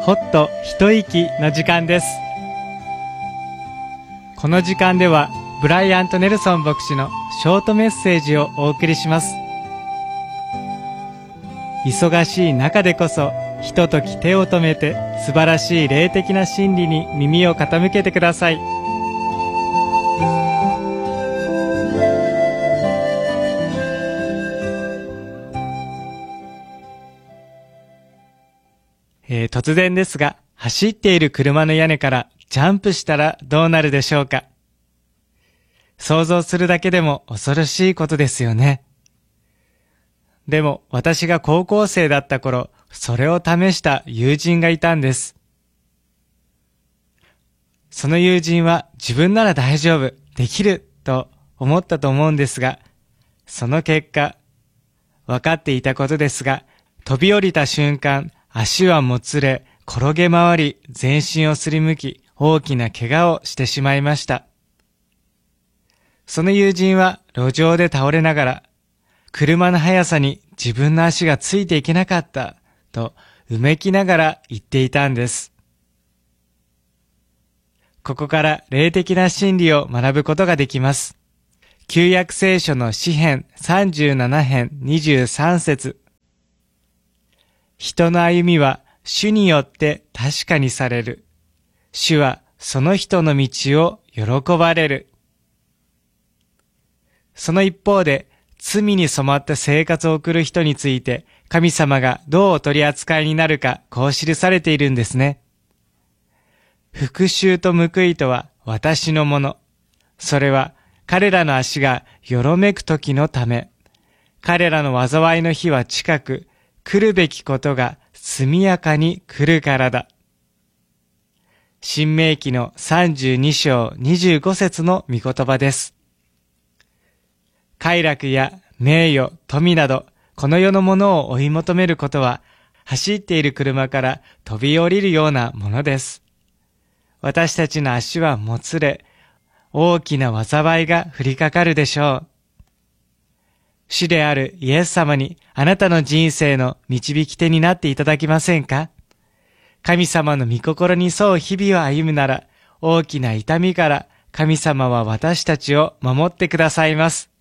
ほっと一息の時間です。この時間ではブライアント・ネルソン牧師のショートメッセージをお送りします。忙しい中でこそひととき手を止めて素晴らしい霊的な真理に耳を傾けてください。突然ですが、走っている車の屋根からジャンプしたらどうなるでしょうか。想像するだけでも恐ろしいことですよね。でも私が高校生だった頃、それを試した友人がいたんです。その友人は自分なら大丈夫、できると思ったと思うんですが、その結果、分かっていたことですが、飛び降りた瞬間、足はもつれ、転げ回り、全身をすりむき、大きな怪我をしてしまいました。その友人は路上で倒れながら、車の速さに自分の足がついていけなかったとうめきながら言っていたんです。ここから霊的な真理を学ぶことができます。旧約聖書の詩編37編23節。人の歩みは主によって確かにされる。主はその人の道を喜ばれる。その一方で、罪に染まった生活を送る人について、神様がどうお取り扱いになるか、こう記されているんですね。復讐と報いとは私のもの。それは彼らの足がよろめく時のため。彼らの災いの日は近く、来るべきことが速やかに来るからだ。申命記の32章25節の御言葉です。快楽や名誉、富など、この世のものを追い求めることは、走っている車から飛び降りるようなものです。私たちの足はもつれ、大きな災いが降りかかるでしょう。主であるイエス様にあなたの人生の導き手になっていただけませんか？神様の御心に沿う日々を歩むなら、大きな痛みから神様は私たちを守ってくださいます。